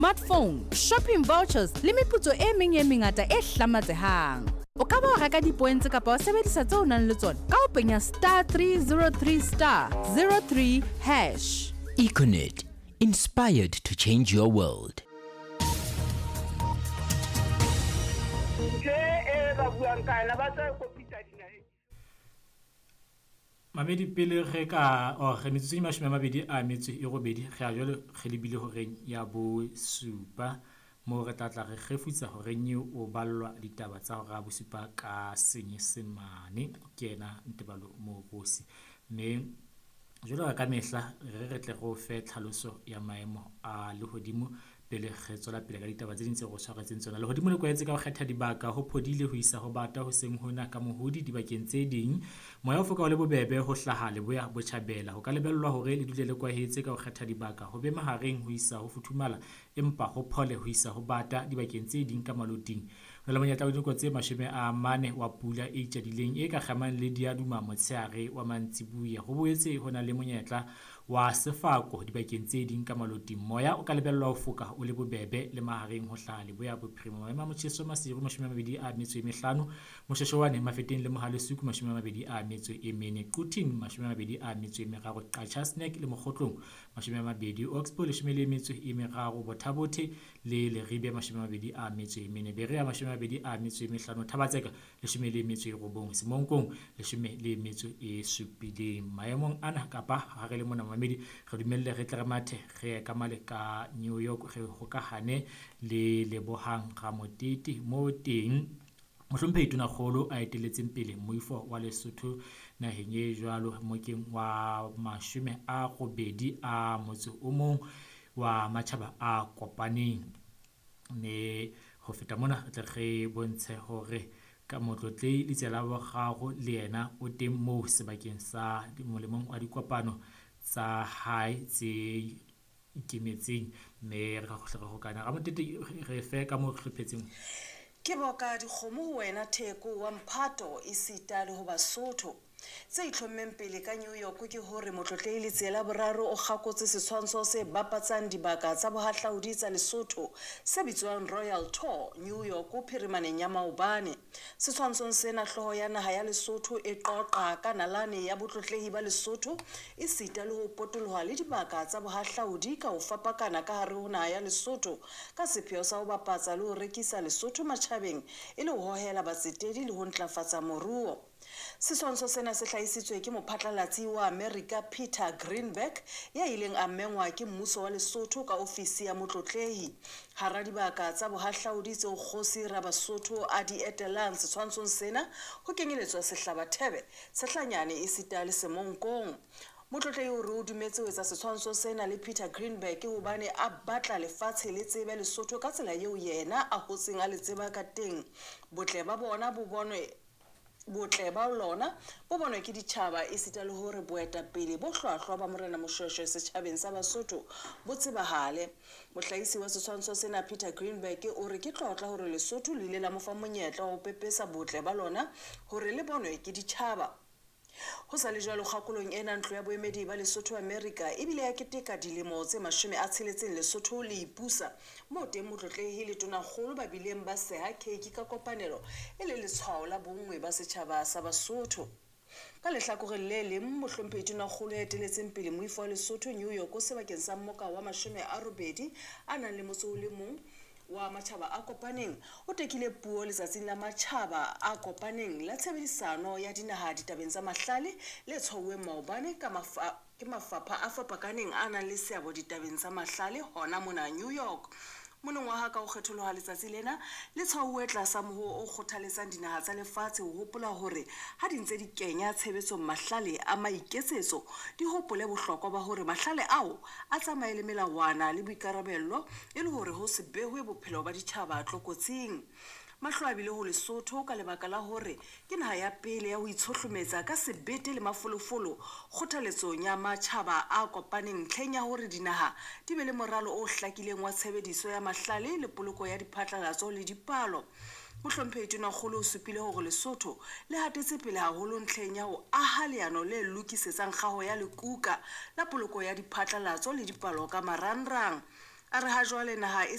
smartphone, shopping vouchers le meputso e meng e mengata e hlamatsehang. O ka ba wa reka dipoents kapa wa sebedisa tseo nang le tsona ka ho penya *303*03#. Econet, inspired to change your world. Mamedi pele re ka re metsotso e 20 a metso e robedi re a jwale re lebile horeng ya bo supa mo re tlatla re gefutsa horeng eo o ballwa ditaba tsa hore a bo supa ka Senyesemane ke ena Ntebalo Morosi mme jwale ka mehla re tle go fe tlhaloso ya maemo a lehodimo pele re tswela pele ka ditaba tse ding tse go tshwaretseng tsona lehodimo le kwetse ka ho kgetha dibaka ho phodile ho isa ho bata ho seng hona ka mohodi dibakeng tse ding moya o foka le bobebe ho hlaha le boya botjhabela ho ka lebellwa hore le dule le kwahetse ka ho kgetha dibaka ho be mahareng ho isa ho futhumala empa ho phole ho isa ho bata dibakeng tse ding ka maloting ho le monyetla o dinko tse 40 wa pula e tjadileng e ka kgamang le diaduma motshehare wa mantsibuya ho boetse hona le monyetla wa sefako dibakeng tse ding ka maloting moya o ka lebellwa ho foka o le bobebe le mahareng ho hlaha le boya bophirima maemo a motjheso masiru 25 mosheshowane mafeteng le mohale suku 24 Qutin 23 Qacha Snack le mokgotlong 20 Oxbow 13 Bothabothe le Leribe 24 Berea 25 Thabatseka 19 Semonkong 17 maemong ana kapa ha re le mona mamedi re dumelle re tle re mathe re ka male ka New York re hokahane le Lebohang Ramotete mo teng Mohlomphehi Tona Kgolo a eteletseng pele moifo wa Lesotho naheng e jwalo mokeng wa 80 a motse o mong wa matjhaba a kopaneng ne ho feta mona re tle re bontshe hore ka motlotlei le tsela ba gago le yena o teng mo sebakeng sa molemong wa dikopano tsa hae tse ikemetseng me re go kana ga motete re fe ka mo hlophetseng ke boka dikgomo ho wena Theko wa Mphato e sita le ho Basotho tse itlhommeng pele ka New York ke hore motlotlei le tsela boraro o gakotse setshwantsho se bapatsang dibaka tsa bohahlaudi tsa Lesotho se bitswang Royal Tour New York o phirimaneng ya maobane setshwantshong sena hloho ya naha ya Lesotho e qoqa ka nalane ya botlotlehi ba Lesotho e sita le ho potoloha le dibaka tsa bohahlaudi ka ho fapakana ka hare ho naha ya Lesotho ka sepheo sa ho bapatsa le ho rekisa Lesotho matjhabeng e le ho hohela batsetedi le ho ntlafatsa moruo Seswantso sena se hlahisitswe ke mophatlalatsi wa America Peter Greenberg ya ileng a mengwa ke mmuso wa Lesotho ka ofisi ya motlotlehi hara dibaka tsa bohahlaudi tseo kgosi ra Basotho a di etelang seswantshong sena ho kenyeletswa Sehlabathebe Sehlanyane e sita le Semonkong Motlotlei o re o dumetse ho etsa setshwantsho sena le Peter Greenberg hobane a batla lefatshe le tsebe Lesotho ka tsela eo yena a hotseng a le tseba ka teng botle ba bona bo bonwe botle ba lona bo bonwe ke ditjhaba e sita le hore boetapele bo hlwahlwa ba morena Moshweshwe setjhabeng sa Basotho bo tsebahale mohlahisi wa setshwantsho sena Peter Greenberg o re ke tlotla hore Lesotho le ile la mofa monyetla wa ho pepesa botle ba lona hore le bonwe ke ditjhaba ho sa le jwalo kgakolong ena ntlo ya boemedi ba Lesotho America ebile ya keteka dilemo tse 60 Lesotho le ipusa mo teng motlotlehi le Tona Kgolo ba bileng ba seha cake ka kopanelo e le letshwao la bongwe ba setjhaba sa Basotho ka lehlakoreng le leng Mohlomphehi Tona Kgolo ya eteletseng pele moifo wa Lesotho New York o sebakeng sa mmoka wa 80 a nang le motso o le mong wa matjhaba a kopaneng o tekile puo letsatsing la matjhaba a kopaneng la tshebedisano ya dinaha ditabeng tsa mahlale le tshwauweng maobane ka mafapha a fapakaneng a nang le seabo ditabeng tsa mahlale hona mona New York monongwaha ka ho kgetholoha letsatsi lena le tshwauwe tlasa moho o kgothaletsang dinaha tsa lefatshe ho hopola hore ha di ntse di kenya tshebetso mahlale a maiketsetso di hopole bohlokwa ba hore mahlale ao a tsamaye le melawana le boikarabello e le hore ho se behwe bophelo ba ditjhaba tlokotsing mahlo a bile ho Lesotho ka lebaka la hore ke naha ya pele ya ho itshohlometsa ka sebete le mafolofolo kgothaletsong ya matjhaba a kopaneng ntlheng ya hore dinaha di be le moralo o hlakileng wa tshebediso ya mahlale le poloko ya diphatlalatso le dipalo Mohlomphehi Tona Kgolo o supile hore Lesotho le hatetse pele haholo ntlheng ya ho aha leano le lokisetsang kgaho ya lekuka la poloko ya diphatlalatso le dipalo ka marangrang a re ha jwale naha